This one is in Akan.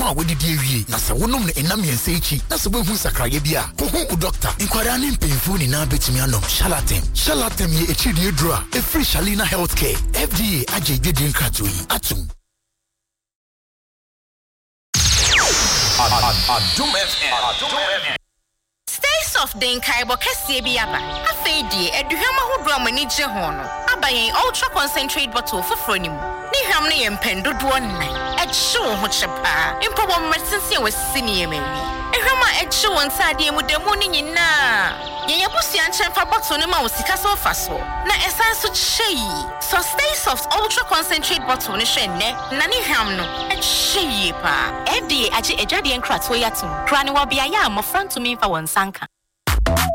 a wodidi ewie na se wonom ne enam yense echi na se behu sakraye bia ho doctor inkwara ne mpemfu ni na betimi anom Shalatem ye echi die dura e free Shalina Healthcare FDA agegede nkrato yi atum Adum FM. Stay soft den kaibo kese bi aba. Afeedi eduhwam ahodo amani gye ho no. Abayen ultra concentrate bottle foforo ni mu. Ni hwam ne yempendodo nnan. Ehyew ho chepa. Impobo medicine wasisi ni yemewi. Ehwam a ehyew nsade mu demu ni nyina. Yeye busia nchemfa bottle ne ma osika so faso. Na esan so chei. So stay soft ultra concentrate bottle ne hwe ne. Na ni hwam no ehyew pa. FDA age ejade nkrato yatum. Kra ne wa bia ya amofra ntumi mfa won sanka.